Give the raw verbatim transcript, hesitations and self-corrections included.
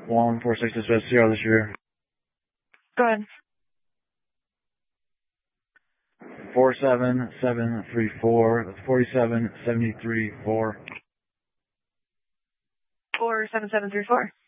one four six is West Sierra this year. Go ahead. four seven seven three four. That's forty-seven seventy-three four. four seven seven three four.